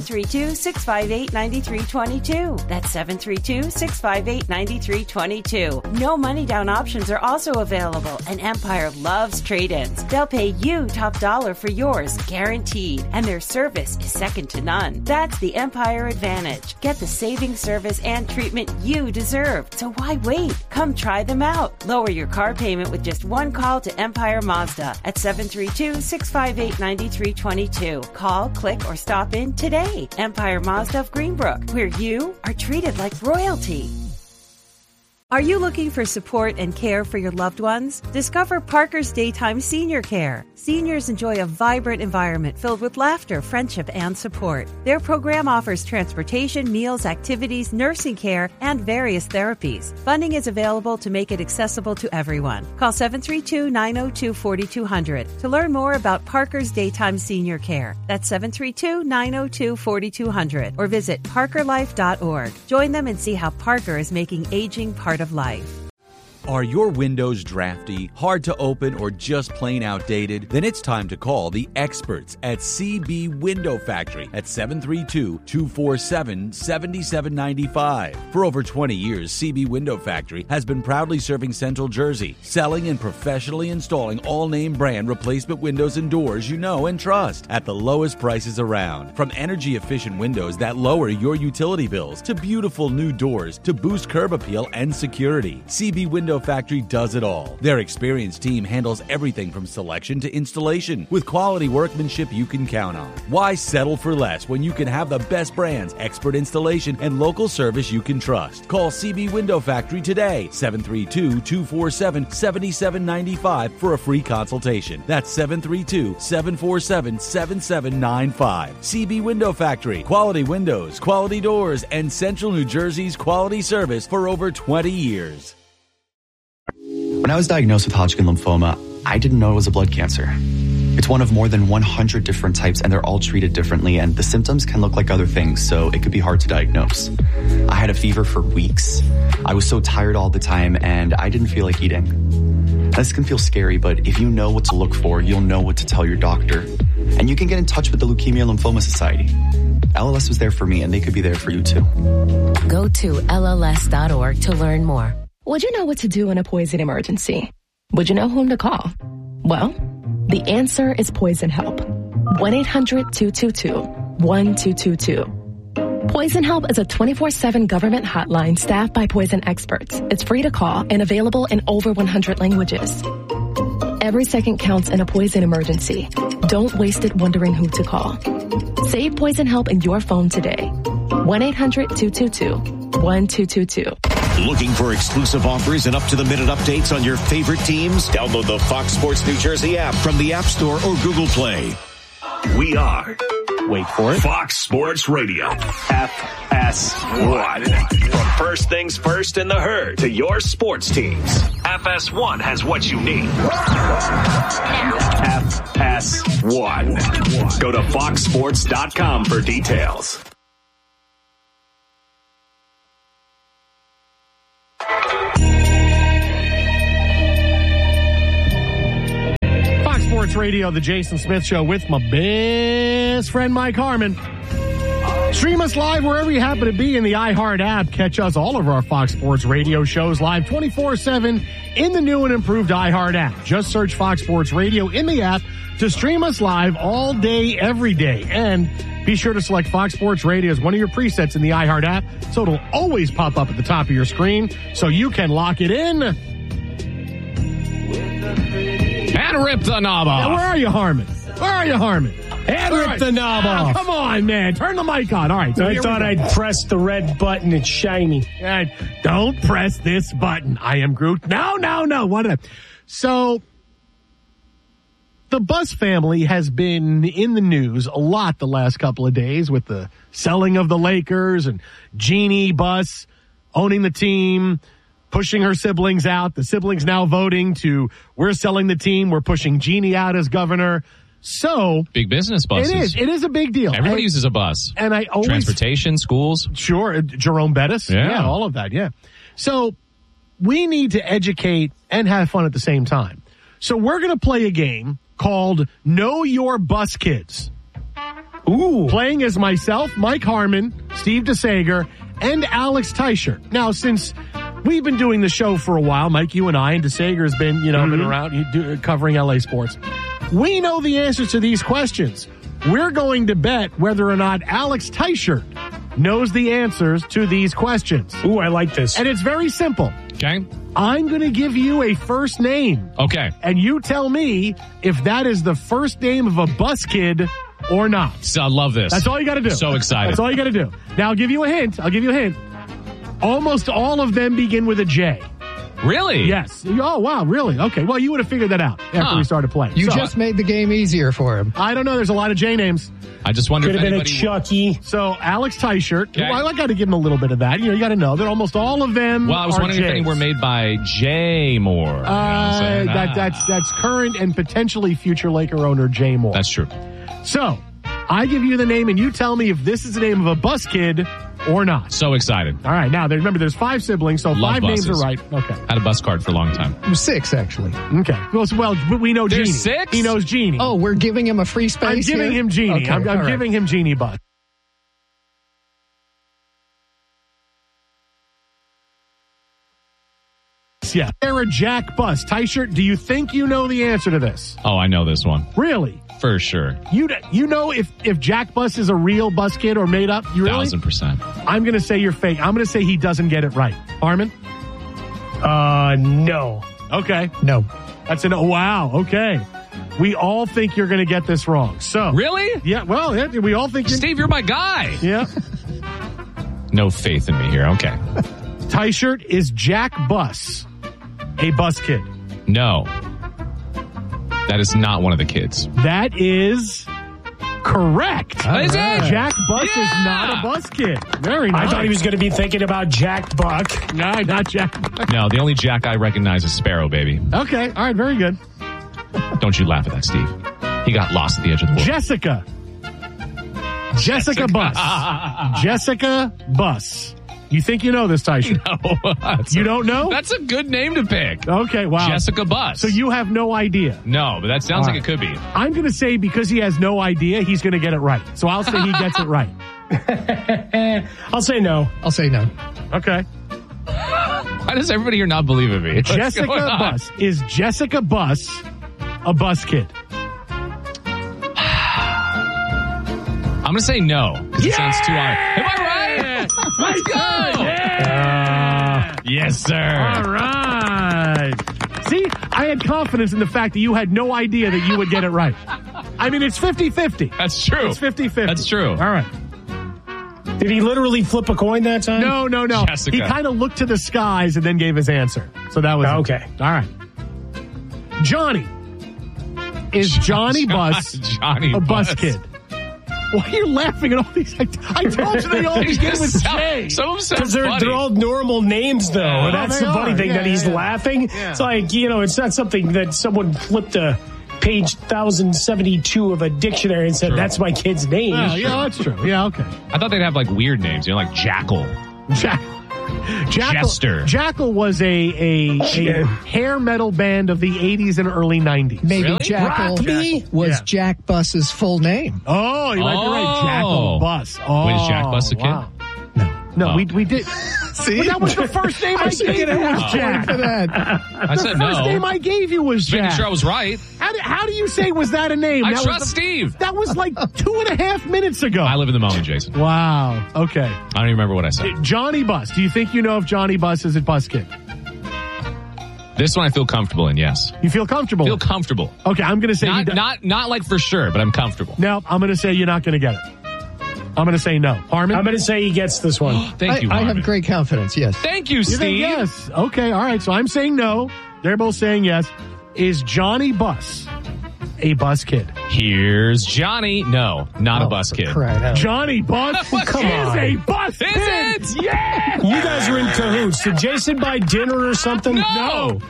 732-658-9322. That's 732-658-9322. No money down options are also available, and Empire loves trade-ins. They'll pay you top dollar for yours, guaranteed, and their service is second to none. That's the Empire Advantage. Get the saving service and treatment you deserve. So why wait? Come try them out. Lower your car payment with just one call to Empire Mazda at 732-658-9322. Call, click, or stop in today. Empire Mazda of Greenbrook, where you are treated like royalty. Are you looking for support and care for your loved ones? Discover Parker's Daytime Senior Care. Seniors enjoy a vibrant environment filled with laughter, friendship, and support. Their program offers transportation, meals, activities, nursing care, and various therapies. Funding is available to make it accessible to everyone. Call 732-902-4200 to learn more about Parker's Daytime Senior Care. That's 732-902-4200 or visit parkerlife.org. Join them and see how Parker is making aging part of life. Are your windows drafty, hard to open, or just plain outdated? Then it's time to call the experts at CB Window Factory at 732-247-7795. For over 20 years, CB Window Factory has been proudly serving Central Jersey, selling and professionally installing all-name brand replacement windows and doors you know and trust at the lowest prices around. From energy-efficient windows that lower your utility bills to beautiful new doors to boost curb appeal and security, CB Window Factory does it all. Their experienced team handles everything from selection to installation with quality workmanship you can count on. Why settle for less when you can have the best brands, expert installation, and local service you can trust? Call CB Window Factory today, 732-247-7795 for a free consultation. That's 732-747-7795. CB Window Factory. Quality windows, quality doors, and Central New Jersey's quality service for over 20 years. When I was diagnosed with Hodgkin lymphoma, I didn't know it was a blood cancer. It's one of more than 100 different types, and they're all treated differently, and the symptoms can look like other things, so it could be hard to diagnose. I had a fever for weeks. I was so tired all the time, and I didn't feel like eating. This can feel scary, but if you know what to look for, you'll know what to tell your doctor. And you can get in touch with the Leukemia Lymphoma Society. LLS was there for me, and they could be there for you too. Go to LLS.org to learn more. Would you know what to do in a poison emergency? Would you know whom to call? Well, the answer is Poison Help. 1-800-222-1222. Poison Help is a 24/7 government hotline staffed by poison experts. It's free to call and available in over 100 languages. Every second counts in a poison emergency. Don't waste it wondering who to call. Save Poison Help in your phone today. 1-800-222-1222. Looking for exclusive offers and up-to-the-minute updates on your favorite teams? Download the Fox Sports New Jersey app from the App Store or Google Play. We are, wait for it, Fox Sports Radio. FS1. From first things first in the herd to your sports teams, FS1 has what you need. FS1. Go to foxsports.com for details. Sports Radio, the Jason Smith Show with my best friend Mike Harmon. Stream us live wherever you happen to be in the iHeart app. Catch us, all of our Fox Sports Radio shows live 24/7 in the new and improved iHeart app. Just search Fox Sports Radio in the app to stream us live all day, every day. And be sure to select Fox Sports Radio as one of your presets in the iHeart app, so it'll always pop up at the top of your screen so you can lock it in. And rip the knob off. Now, where are you, Harmon? Where are you, Harmon? And rip the knob off. Come on, man. Turn the mic on. All right. So I thought I'd press the red button. It's shiny. And don't press this button. I am Groot. No. What? So, the Buss family has been in the news a lot the last couple of days with the selling of the Lakers and Jeannie Buss owning the team, pushing her siblings out. The siblings now voting to, we're selling the team. We're pushing Jeannie out as governor. So big business buses. It is a big deal. Everybody uses a bus. And I always, transportation, schools. Sure. Jerome Bettis. Yeah, all of that. Yeah. So we need to educate and have fun at the same time. So we're going to play a game called Know Your Buss Kids. Ooh. Playing as myself, Mike Harmon, Steve DeSager, and Alex Teichert. Now, since we've been doing the show for a while, Mike, you and I, and DeSager has been, been around covering LA sports. We know the answers to these questions. We're going to bet whether or not Alex Teichert knows the answers to these questions. Ooh, I like this. And it's very simple. Okay. I'm going to give you a first name. Okay. And you tell me if that is the first name of a bus kid or not. So I love this. That's all you got to do. So excited. That's all you got to do. Now, I'll give you a hint. Almost all of them begin with a J. Really? Yes. Oh, wow, really? Okay. Well, you would have figured that out after we started playing. You just made the game easier for him. I don't know. There's a lot of J names. I just wonder if anybody... Could have been a Chucky. So, Alex Teichert. Okay. Well, I got to give him a little bit of that. You got to know that almost all of them Well, I was wondering if any were made by Jay Moore. That's current and potentially future Laker owner Jay Moore. That's true. So, I give you the name and you tell me if this is the name of a bus kid or not. So excited. All right. Now, remember, there's 5 siblings, so Love 5 buses. names are right. Okay. Had a bus card for a long time. 6, actually. Okay. Well, but we know There's Jeannie. 6? He knows Jeannie. Oh, we're giving him a free space I'm giving him Jeannie. Okay, I'm giving him Jeannie Buss. Yeah. Sarah Jack Buss. Teichert, do you think you know the answer to this? Oh, I know this one. Really? For sure. You know if Jack Buss is a real bus kid or made up? You really? 1,000%. I'm going to say you're fake. I'm going to say he doesn't get it right. Harmon? No. Okay. No. That's an wow. Okay. We all think you're going to get this wrong. So Really? Yeah, well, we all think Steve, you're my guy. Yeah. No faith in me here. Okay. Teichert, is Jack Buss a bus kid? No. That is not one of the kids. That is correct. Is it? Jack Buss is not a bus kid. Very nice. I thought he was going to be thinking about Jack Buck. No, not Jack Buck. No, the only Jack I recognize is Sparrow, baby. Okay. All right. Very good. Don't you laugh at that, Steve. He got lost at the edge of the world. Jessica Buss. Jessica Buss. You think you know this, Teichert? No. You don't know? That's a good name to pick. Okay, wow. Jessica Buss. So you have no idea? No, but that sounds like it could be. I'm going to say because he has no idea, he's going to get it right. So I'll say he gets it right. I'll say no. I'll say no. Okay. Why does everybody here not believe in me? Jessica Buss. Is Jessica Buss a bus kid? I'm going to say no, because it sounds too hard. Am I right? Let's go! Yeah. Yes, sir. All right. See, I had confidence in the fact that you had no idea that you would get it right. I mean, it's 50-50. That's true. It's 50-50. That's true. All right. Did he literally flip a coin that time? No. Jessica. He kind of looked to the skies and then gave his answer. So that was okay. It. All right. Johnny. Is Johnny Buss a bus kid? Why are you laughing at all these? I told you they all begin with J. Some of them sound Because they're all normal names, though. Yeah. And that's the funny thing, that he's laughing. Yeah. It's like, it's not something that someone flipped a page 1072 of a dictionary and said, that's my kid's name. Yeah, that's true. Yeah, okay. I thought they'd have like weird names, like Jackal. Jester. Jackal was a hair metal band of the 80s and early 90s. Maybe Really? Jackal was Jack Buss's full name. Oh, you might be right. Jackal Buss. Oh, Wait, is Jack Buss a kid? Wow. No, we did. See? But that was the first name I gave you was Jack. For that. I said no. The first name I gave you was Jack. Making sure I was right. How do you say was that a name? I that trust was Steve. That was like 2.5 minutes ago. I live in the moment, Jason. Wow. Okay. I don't even remember what I said. Johnny Buss. Do you think you know if Johnny Buss is a bus kid? This one I feel comfortable in, yes. You feel comfortable? Feel comfortable. Okay, I'm going to say not like for sure, but I'm comfortable. No, I'm going to say you're not going to get it. I'm going to say no. Harmon? I'm going to say he gets this one. Thank you, I Harmon. have great confidence, yes. Thank you, Steve. Yes. Okay, all right. So I'm saying no. They're both saying yes. Is Johnny Buss a bus kid? Here's Johnny. No, not a bus kid. Johnny Buss Come is on. a bus Is kid. it? Yeah. You guys are in cahoots. Did Jason buy dinner or something? No.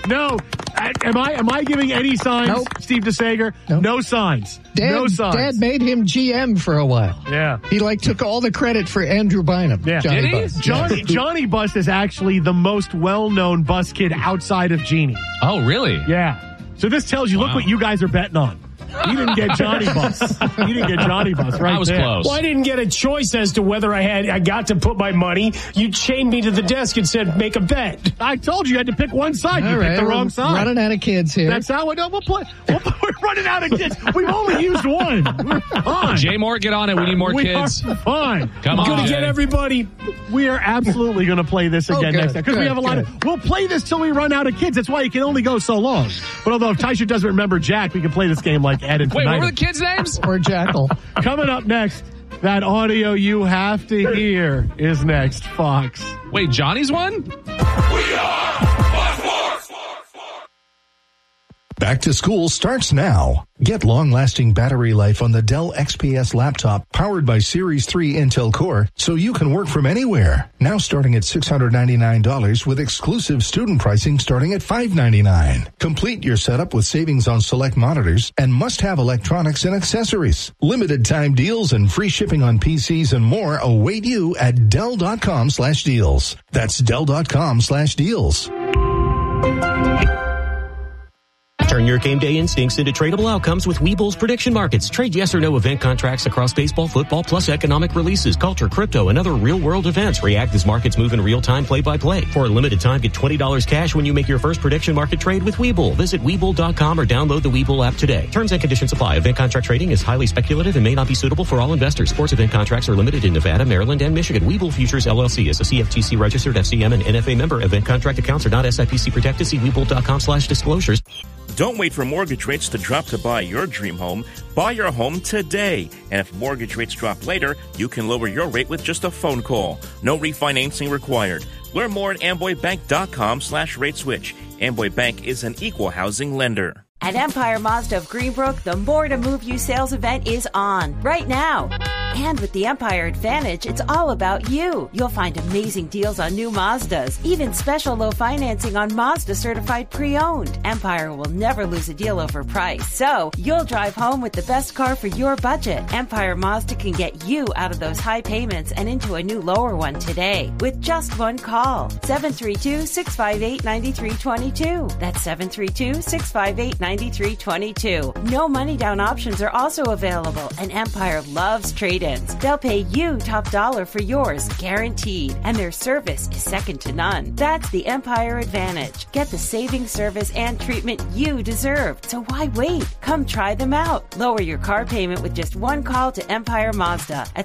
Am I giving any signs, Nope. Steve DeSager? Nope. No signs. No signs. Dad made him GM for a while. Yeah. He took all the credit for Andrew Bynum. Yeah. Johnny Did he? Buss. Johnny Buss is actually the most well-known bus kid outside of Jeannie. Oh, really? Yeah. So this tells you, look what you guys are betting on. He didn't get Johnny Buss. He didn't get Johnny Buss, right? I was there. close. Well, I didn't get a choice as to whether I got to put my money. You chained me to the desk and said, make a bet. I told you had to pick one side. You All picked right, the wrong we're side. running out of kids here. That's how we'll play. We're running out of kids. We've only used one. We're fine. Jay Moore, get on it. We need more we kids. Are fine. Come on, Going to Jay. get everybody. We are absolutely going to play this again good, next time because we good, have a lot of. We'll play this till we run out of kids. That's why you can only go so long. But although if Taisha doesn't remember Jack, we can play this game like Ed and Wait, what were the tonight. kids' names? Or Jackal. Coming up next, that audio you have to hear is next, Fox. Wait, Johnny's one? Back to school starts now. Get long-lasting battery life on the Dell XPS laptop powered by Series 3 Intel Core so you can work from anywhere. Now starting at $699 with exclusive student pricing starting at $599. Complete your setup with savings on select monitors and must-have electronics and accessories. Limited time deals and free shipping on PCs and more await you at Dell.com/deals. That's Dell.com/deals. Turn your game day instincts into tradable outcomes with Webull's prediction markets. Trade yes or no event contracts across baseball, football, plus economic releases, culture, crypto, and other real-world events. React as markets move in real time, play-by-play. For a limited time, get $20 cash when you make your first prediction market trade with Webull. Visit Webull.com or download the Webull app today. Terms and conditions apply. Event contract trading is highly speculative and may not be suitable for all investors. Sports event contracts are limited in Nevada, Maryland, and Michigan. Webull Futures LLC is a CFTC registered FCM and NFA member. Event contract accounts are not SIPC protected. See Webull.com/disclosures. Don't wait for mortgage rates to drop to buy your dream home. Buy your home today. And if mortgage rates drop later, you can lower your rate with just a phone call. No refinancing required. Learn more at AmboyBank.com/rate-switch. Amboy Bank is an equal housing lender. At Empire Mazda of Greenbrook, the More to Move You sales event is on right now. And with the Empire Advantage, it's all about you. You'll find amazing deals on new Mazdas, even special low financing on Mazda certified pre-owned. Empire will never lose a deal over price, so you'll drive home with the best car for your budget. Empire Mazda can get you out of those high payments and into a new lower one today with just one call. 732-658-9322. That's 732-658-9322. No money down options are also available, and Empire loves trading trade-ins. They'll pay you top dollar for yours, guaranteed, and their service is second to none. That's the Empire Advantage. Get the saving service and treatment you deserve. So why wait? Come try them out. Lower your car payment with just one call to Empire Mazda at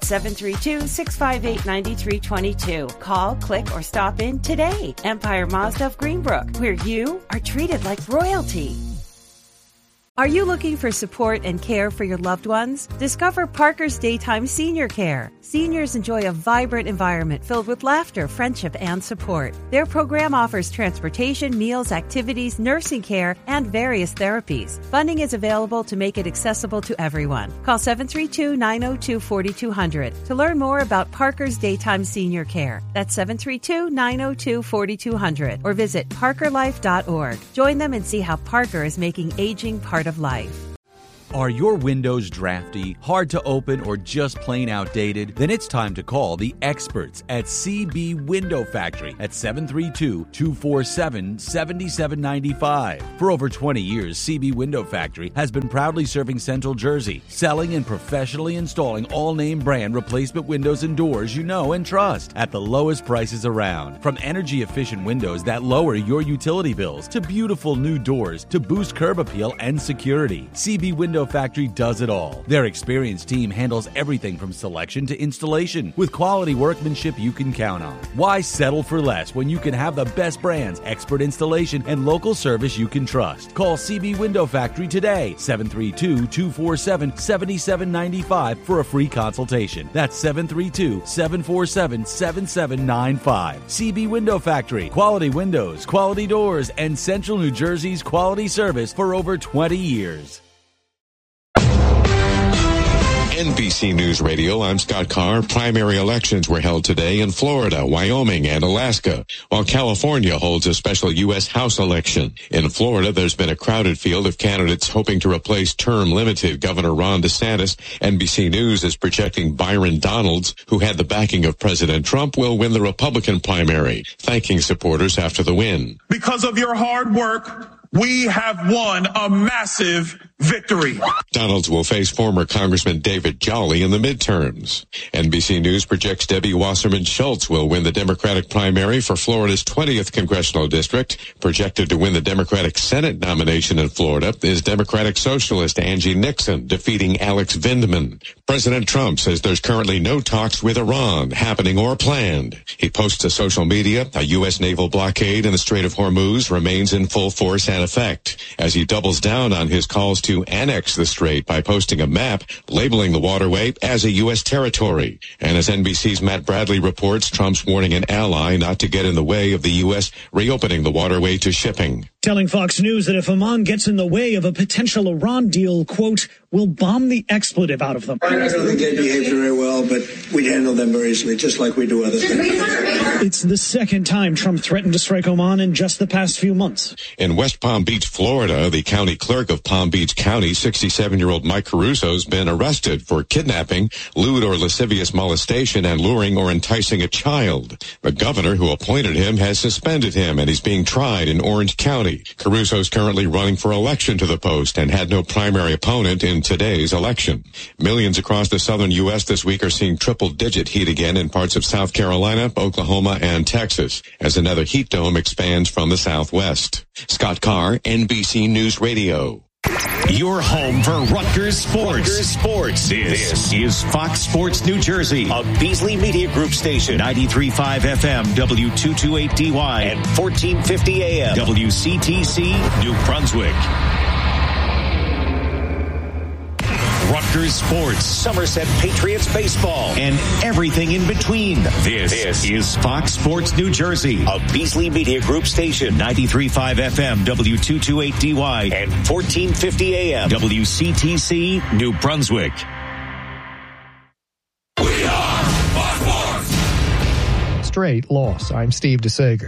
732-658-9322. Call, click, or stop in today. Empire Mazda of Greenbrook, where you are treated like royalty. Are you looking for support and care for your loved ones? Discover Parker's Daytime Senior Care. Seniors enjoy a vibrant environment filled with laughter, friendship, and support. Their program offers transportation, meals, activities, nursing care, and various therapies. Funding is available to make it accessible to everyone. Call 732-902-4200 to learn more about Parker's Daytime Senior Care. That's 732-902-4200 or visit parkerlife.org. Join them and see how Parker is making aging part of life. Are your windows drafty, hard to open, or just plain outdated? Then it's time to call the experts at CB Window Factory at 732-247-7795. For over 20 years, CB Window Factory has been proudly serving Central Jersey, selling and professionally installing all-name brand replacement windows and doors you know and trust at the lowest prices around. From energy-efficient windows that lower your utility bills to beautiful new doors to boost curb appeal and security, CB Window Factory does it all. Their experienced team handles everything from selection to installation with quality workmanship you can count on. Why settle for less when you can have the best brands, expert installation, and local service you can trust? Call CB Window Factory today, 732-247-7795 for a free consultation. That's 732-747-7795. CB Window Factory. Quality windows, quality doors, and Central New Jersey's quality service for over 20 years. NBC News Radio, I'm Scott Carr. Primary elections were held today in Florida, Wyoming, and Alaska, while California holds a special U.S. House election. In Florida, there's been a crowded field of candidates hoping to replace term-limited Governor Ron DeSantis. NBC News is projecting Byron Donalds, who had the backing of President Trump, will win the Republican primary, thanking supporters after the win. Because of your hard work, we have won a massive victory. Donalds will face former Congressman David Jolly in the midterms. NBC News projects Debbie Wasserman Schultz will win the Democratic primary for Florida's 20th congressional district. Projected to win the Democratic Senate nomination in Florida is Democratic Socialist Angie Nixon, defeating Alex Vindman. President Trump says there's currently no talks with Iran happening or planned. He posts to social media a U.S. naval blockade in the Strait of Hormuz remains in full force and effect, as he doubles down on his calls to annex the strait by posting a map labeling the waterway as a U.S. territory. And as NBC's Matt Bradley reports, Trump's warning an ally not to get in the way of the U.S. reopening the waterway to shipping. Telling Fox News that if Oman gets in the way of a potential Iran deal, quote, we'll bomb the expletive out of them. I don't think they behaved very well, but we handle them very easily, just like we do other things. It's the second time Trump threatened to strike Oman in just the past few months. In West Palm Beach, Florida, the county clerk of Palm Beach County, 67-year-old Mike Caruso, has been arrested for kidnapping, lewd or lascivious molestation, and luring or enticing a child. The governor who appointed him has suspended him, and he's being tried in Orange County. Caruso is currently running for election to the post and had no primary opponent in today's election. Millions across the southern U.S. this week are seeing triple-digit heat again in parts of South Carolina, Oklahoma, and Texas as another heat dome expands from the southwest. Scott Carr, NBC News Radio. Your home for Rutgers Sports. This is Fox Sports New Jersey, a Beasley Media Group station, 93.5 FM, W228DY, and 1450 AM, WCTC, New Brunswick. Rutgers Sports, Somerset Patriots baseball, and everything in between. This is Fox Sports New Jersey, a Beasley Media Group station, 93.5 FM, W228DY, and 1450 AM, WCTC, New Brunswick. We are Fox Sports. Straight loss. I'm Steve DeSager.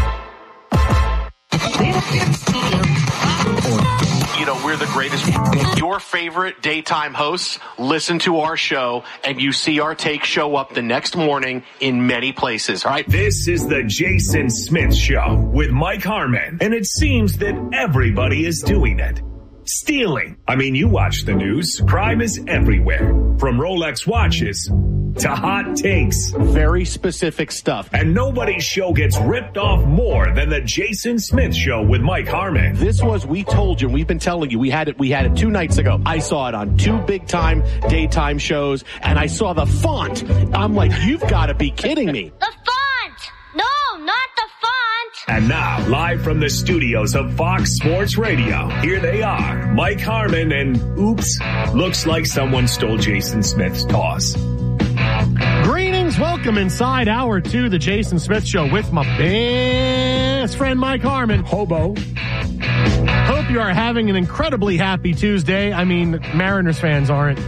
You know, we're the greatest. Your favorite daytime hosts listen to our show, and you see our take show up the next morning in many places, all right? This is the Jason Smith Show with Mike Harmon, and it seems that everybody is doing it. stealing. I mean, you watch the news. Crime is everywhere. From Rolex watches to hot takes. Very specific stuff. And nobody's show gets ripped off more than the Jason Smith Show with Mike Harmon. This was, we told you, we've been telling you, we had it 2 nights ago. I saw it on 2 big-time daytime shows, and I saw the font. I'm like, you've got to be kidding me. The font! No, not the font! And now, live from the studios of Fox Sports Radio, here they are, Mike Harmon and, oops, looks like someone stole Jason Smith's toss. Greetings, welcome inside hour 2, the Jason Smith Show with my best friend Mike Harmon. Hobo. Hope you are having an incredibly happy Tuesday. I mean, Mariners fans aren't.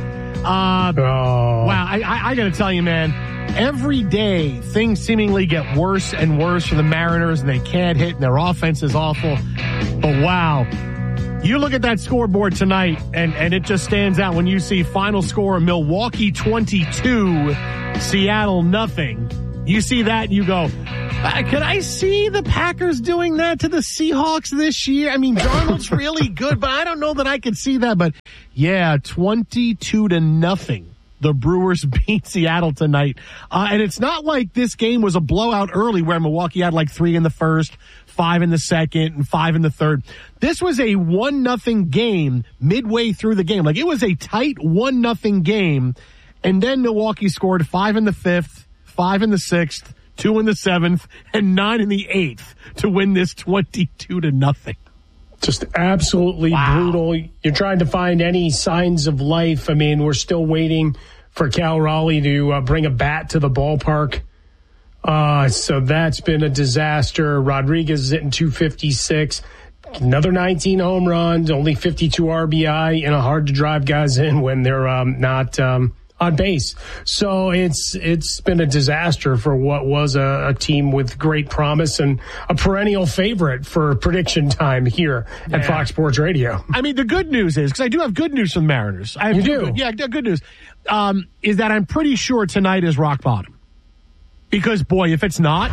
Wow, I got to tell you, man, every day things seemingly get worse and worse for the Mariners, and they can't hit, and their offense is awful. But wow, you look at that scoreboard tonight, and it just stands out when you see final score: Milwaukee 22, Seattle nothing. You see that, and you go, could I see the Packers doing that to the Seahawks this year? I mean, Darnold's really good, but I don't know that I could see that. But yeah, 22-0. The Brewers beat Seattle tonight. And it's not like this game was a blowout early where Milwaukee had like 3 in the first, 5 in the second, and 5 in the third. This was a 1-0 game midway through the game. Like, it was a tight 1-0 game. And then Milwaukee scored 5 in the 5th, 5 in the 6th, 2 in the 7th, and 9 in the 8th to win this 22-0. Just absolutely brutal. You're trying to find any signs of life. I mean, we're still waiting for Cal Raleigh to bring a bat to the ballpark. So that's been a disaster. Rodriguez is hitting 256. Another 19 home runs, only 52 RBI, and hard to drive guys in when they're not on base. So it's been a disaster for what was a team with great promise and a perennial favorite for prediction time here at Fox Sports Radio. I mean, the good news is, because I do have good news from the Mariners. You do? Good news. Is that I'm pretty sure tonight is rock bottom. Because, boy, if it's not,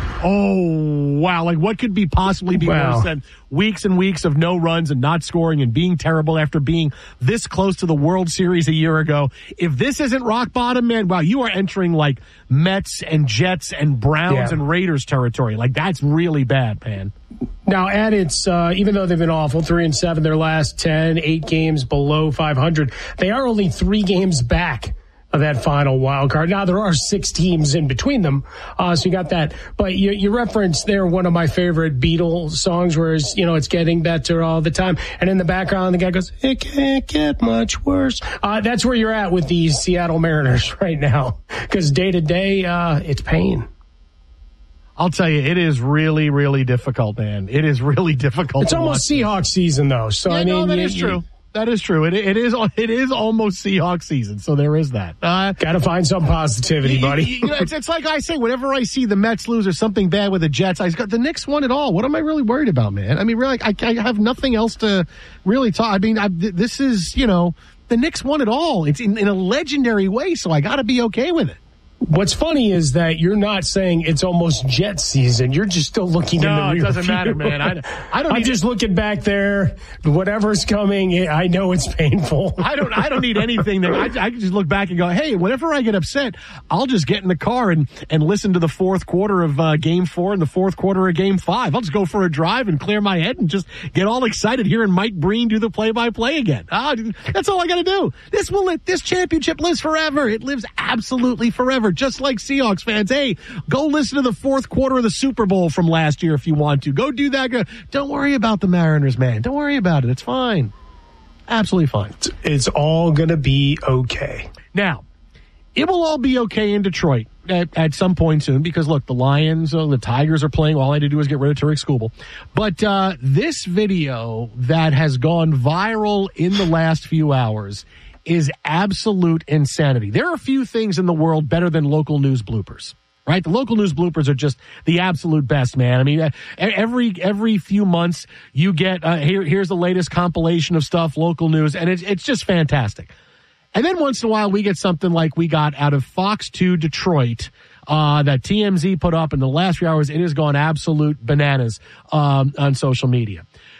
like what could be possibly be worse than weeks and weeks of no runs and not scoring and being terrible after being this close to the World Series a year ago? If this isn't rock bottom, man, wow, you are entering like Mets and Jets and Browns and Raiders territory. Like, that's really bad, man. Now, and it's, even though they've been awful, 3-7 their last 10, 8 games below 500, they are only 3 games back of that final wild card. Now, there are 6 teams in between them, so you got that. But you referenced there one of my favorite Beatles songs, where it's getting better all the time. And in the background, the guy goes, it can't get much worse. That's where you're at with the Seattle Mariners right now, because day to day, it's pain. I'll tell you, it is really, really difficult, man. It is really difficult. It's almost Seahawks season, though. So yeah, I mean, that is true. That is true. It is almost Seahawks season, so there is that. Got to find some positivity, buddy. It's like I say, whenever I see the Mets lose or something bad with the Jets, I got the Knicks won it all. What am I really worried about, man? I mean, really, I have nothing else to really talk. I mean, this is, the Knicks won it all. It's in a legendary way, so I got to be okay with it. What's funny is that you're not saying it's almost Jet season. You're just still looking in the rear view. No, it doesn't matter, man. I'm just looking back there. Whatever's coming, I know it's painful. I don't need anything there. I can just look back and go, hey, whenever I get upset, I'll just get in the car and listen to the fourth quarter of Game 4 and the fourth quarter of Game 5. I'll just go for a drive and clear my head and just get all excited hearing Mike Breen do the play-by-play again. That's all I got to do. This championship lives forever. It lives absolutely forever. Just like Seahawks fans. Hey, go listen to the fourth quarter of the Super Bowl from last year if you want to. Go do that. Don't worry about the Mariners, man. Don't worry about it. It's fine. Absolutely fine. It's all going to be okay. Now, it will all be okay in Detroit at some point soon because, look, the Lions, the Tigers are playing. All I had to do is get rid of Tariq Skubal. But this video that has gone viral in the last few hours is absolute insanity. There are a few things in the world better than local news bloopers, right? The local news bloopers are just the absolute best, man. I mean, every few months you get, here's the latest compilation of stuff, local news, and it's just fantastic. And then once in a while we get something like we got out of Fox 2 Detroit, that TMZ put up in the last few hours. It has gone absolute bananas, on social media.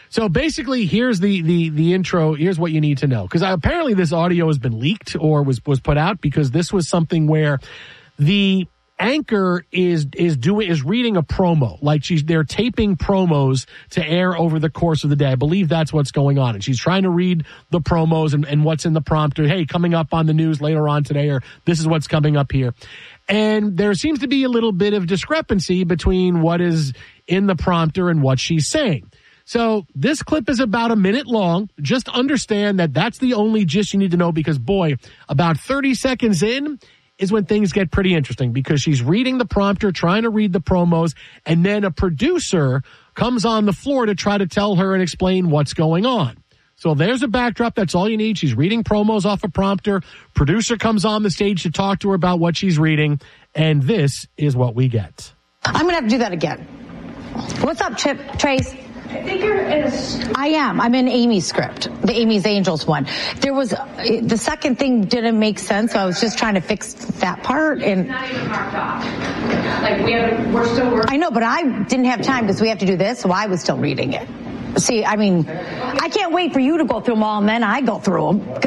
So basically, here's the intro. Here's what you need to know. Because apparently this audio has been leaked or was put out, because this was something where the anchor is reading a promo. Like they're taping promos to air over the course of the day. I believe that's what's going on. And she's trying to read the promos and what's in the prompter. Hey, coming up on the news later on today, or this is what's coming up here. And there seems to be a little bit of discrepancy between what is in the prompter and what she's saying. So this clip is about a minute long. Just understand that that's the only gist you need to know, because, boy, about 30 seconds in is when things get pretty interesting, because she's reading the prompter, trying to read the promos, and then a producer comes on the floor to try to tell her and explain what's going on. So there's a backdrop. That's all you need. She's reading promos off a prompter. Producer comes on the stage to talk to her about what she's reading, and this is what we get. I'm going to have to do that again. What's up, Trace? I think you're in I am. I'm in Amy's script, the Amy's Angels one. There was the second thing didn't make sense, so I was just trying to fix that part. And it's not even marked off. Like we're still working. I know, but I didn't have time because we have to do this, so I was still reading it. See, I mean, I can't wait for you to go through them all, and then I go through them.